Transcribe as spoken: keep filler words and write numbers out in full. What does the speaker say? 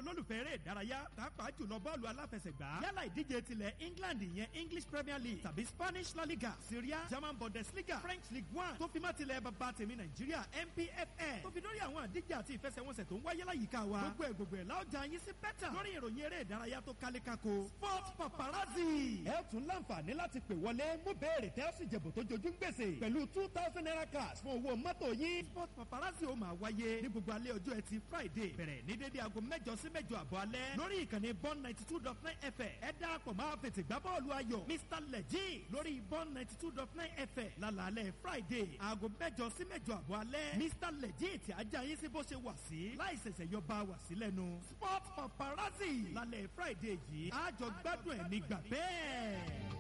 olólùfẹ́ eré ìdárayá pàápàá jùlọ bọ́ọ̀lù aláfẹsẹ̀gbá yálà ìdíje tilẹ̀ England ìyẹn English Premier League tàbí Spanish La Liga Syria German Bundesliga French League One tó fi má tilẹ̀ bàbá tèmi Nàìjíríà N P F L tó fi dórí àwọn àdíje àti ìfẹsẹ̀wọnsẹ̀ tó ń wáyé láyìíká wa gbogbo ẹ̀ gbogbo ẹ̀ láọjà yín sí bẹ́tà lórí ìròyìn eré ìdárayá tó kálékáko Sport Paparazzi. ẹ tún láǹfààní láti pè wọlé mú béèrè tẹ́ ó sì jẹ̀bù tó jojú ń gbèsè pẹ̀lú two thousand naira cash fún owó mọ́tò yín. Sport Paparazzi ó máa wáyé ní gbogbo alẹ́ ọjọ́ ẹtì Friday bẹ̀rẹ̀ ní dédé aago mẹ́jọ sí mẹ́jọ àbọ̀ alẹ́ lórí ìkànnì Bond ninety two dot nine F M. ẹ darapọ̀ máa fètè gbá bọ́ọ̀lù ayọ̀ Mister Leji lórí Bond ninety two dot nine F M lálàálẹ̀ Friday aago mẹ́jọ sí mẹ́jọ àbọ̀ alẹ́ Mister Leji tí ajá yín sí bó ṣe wà sí láì ṣẹ̀ṣẹ̀ yọ bá wà sí lẹ́nu. Sport Paparazzi lálẹ́ Friday yìí àjọ gbádùn ẹ̀ nígbà bẹ́ẹ̀.